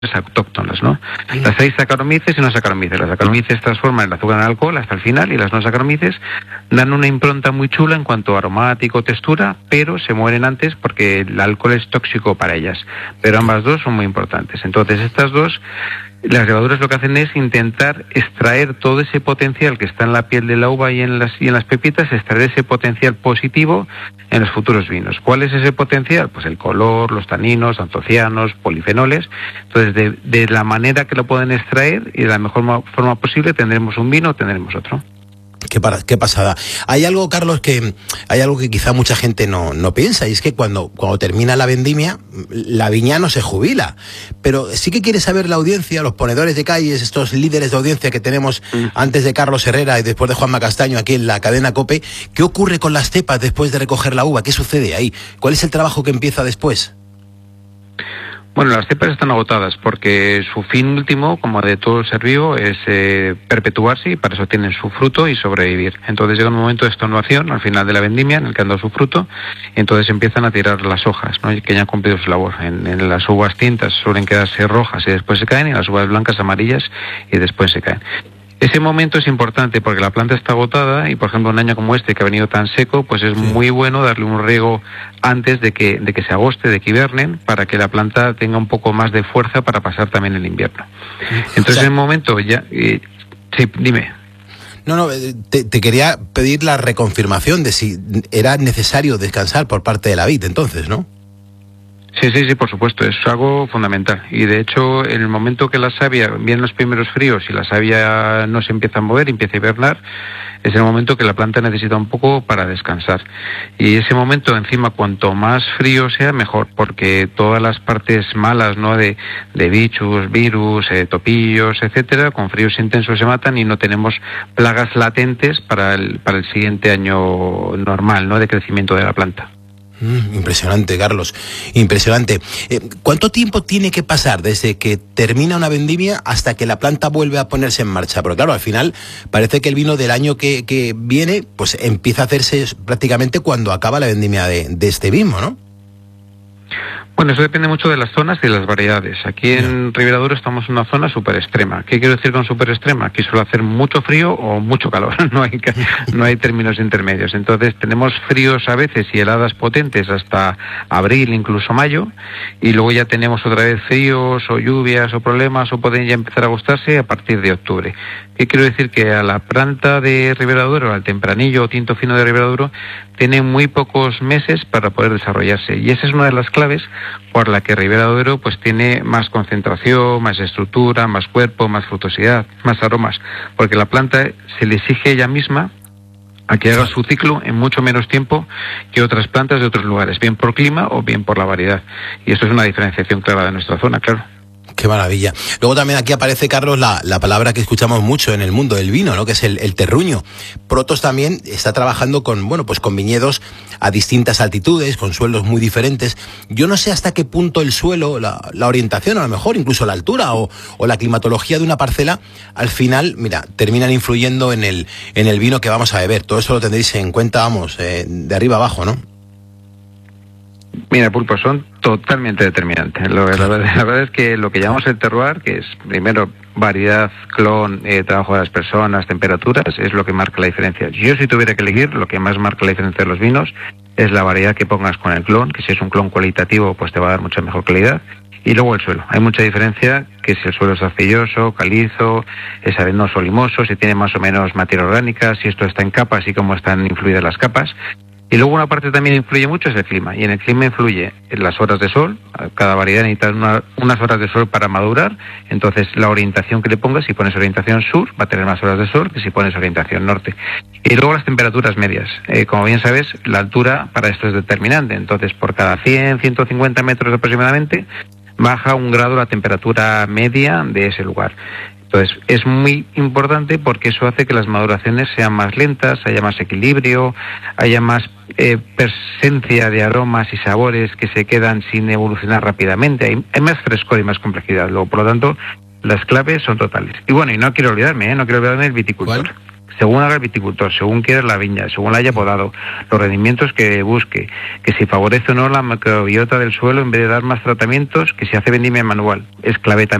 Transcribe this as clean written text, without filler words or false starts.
autóctonas, ¿no? Las hay Saccharomyces y no Saccharomyces. Las Saccharomyces transforman el azúcar en alcohol hasta el final y las no Saccharomyces dan una impronta muy chula en cuanto a aromático, textura, pero se mueren antes porque el alcohol es tóxico para ellas. Pero ambas dos son muy importantes. Entonces estas dos, las levaduras lo que hacen es intentar extraer todo ese potencial que está en la piel de la uva y en las pepitas, extraer ese potencial positivo en los futuros vinos. ¿Cuál es ese potencial? Pues el color, los taninos, antocianos, polifenoles. Entonces, de la manera que lo pueden extraer y de la mejor forma posible, tendremos un vino o tendremos otro. Qué pasada. Hay algo, Carlos, que quizá mucha gente no piensa, y es que cuando termina la vendimia, la viña no se jubila. Pero sí que quiere saber la audiencia, los ponedores de calles, estos líderes de audiencia que tenemos antes de Carlos Herrera y después de Juanma Castaño aquí en la cadena COPE, ¿qué ocurre con las cepas después de recoger la uva? ¿Qué sucede ahí? ¿Cuál es el trabajo que empieza después? Bueno, las cepas están agotadas porque su fin último, como de todo ser vivo, es perpetuarse, y para eso tienen su fruto y sobrevivir. Entonces llega un momento de extenuación al final de la vendimia en el que han dado su fruto y entonces empiezan a tirar las hojas, ¿no? Que ya han cumplido su labor. En las uvas tintas suelen quedarse rojas y después se caen, y en las uvas blancas amarillas y después se caen. Ese momento es importante porque la planta está agotada y, por ejemplo, un año como este que ha venido tan seco, pues es muy bueno darle un riego antes de que se agoste, de que hibernen, para que la planta tenga un poco más de fuerza para pasar también el invierno. Entonces, en el momento ya... sí, dime. No, te quería pedir la reconfirmación de si era necesario descansar por parte de la vid, entonces, ¿no? Sí, por supuesto, es algo fundamental. Y de hecho, en el momento que la savia, vienen los primeros fríos y la savia no se empieza a mover, empieza a hibernar, es el momento que la planta necesita un poco para descansar. Y ese momento, encima, cuanto más frío sea, mejor, porque todas las partes malas, ¿no?, de bichos, virus, topillos, etcétera, con fríos intensos se matan y no tenemos plagas latentes para el siguiente año normal, ¿no?, de crecimiento de la planta. Impresionante, Carlos, impresionante. ¿Cuánto tiempo tiene que pasar desde que termina una vendimia hasta que la planta vuelve a ponerse en marcha? Porque claro, al final parece que el vino del año que viene pues empieza a hacerse prácticamente cuando acaba la vendimia de este mismo, ¿no? Bueno, eso depende mucho de las zonas y de las variedades. Aquí en Ribera Duro estamos en una zona súper extrema. ¿Qué quiero decir con súper extrema? Que suele hacer mucho frío o mucho calor. No hay términos intermedios. Entonces tenemos fríos a veces y heladas potentes hasta abril, incluso mayo, y luego ya tenemos otra vez fríos o lluvias o problemas, o pueden ya empezar a agostarse a partir de octubre. ¿Qué quiero decir? Que a la planta de Ribera Duro, al tempranillo o tinto fino de Ribera Duro, tiene muy pocos meses para poder desarrollarse, y esa es una de las claves por la que Ribera Duro pues tiene más concentración, más estructura, más cuerpo, más frutosidad, más aromas, porque la planta se le exige ella misma a que haga su ciclo en mucho menos tiempo que otras plantas de otros lugares, bien por clima o bien por la variedad, y esto es una diferenciación clara de nuestra zona, claro. Qué maravilla. Luego también aquí aparece, Carlos, la palabra que escuchamos mucho en el mundo del vino, ¿no?, que es el terruño. Protos también está trabajando con viñedos a distintas altitudes, con suelos muy diferentes. Yo no sé hasta qué punto el suelo, la orientación, a lo mejor incluso la altura o la climatología de una parcela, al final, mira, terminan influyendo en el vino que vamos a beber. Todo eso lo tendréis en cuenta, de arriba abajo, ¿no? Mira, Pulpo, son totalmente determinantes. La verdad es que lo que llamamos el terroir, que es primero variedad, clon, trabajo de las personas, temperaturas, es lo que marca la diferencia. Yo, si tuviera que elegir, lo que más marca la diferencia de los vinos es la variedad que pongas con el clon, que si es un clon cualitativo, pues te va a dar mucha mejor calidad. Y luego el suelo. Hay mucha diferencia, que si el suelo es arcilloso, calizo, es arenoso o limoso, si tiene más o menos materia orgánica, si esto está en capas y cómo están influidas las capas. Y luego una parte también influye mucho es el clima, y en el clima influye en las horas de sol. Cada variedad necesita unas horas de sol para madurar, entonces la orientación que le pongas, si pones orientación sur, va a tener más horas de sol que si pones orientación norte. Y luego las temperaturas medias. Como bien sabes, la altura para esto es determinante, entonces por cada 100, 150 metros aproximadamente, baja 1 grado la temperatura media de ese lugar. Entonces, es muy importante porque eso hace que las maduraciones sean más lentas, haya más equilibrio, haya más presencia de aromas y sabores que se quedan sin evolucionar rápidamente. Hay más frescor y más complejidad. Luego, por lo tanto, las claves son totales. Y bueno, y no quiero olvidarme el viticultor. ¿Cuál? según haga el viticultor, según quiera la viña, según la haya podado, los rendimientos que busque, que si favorece o no la microbiota del suelo en vez de dar más tratamientos, que si hace vendimia manual. Es clave también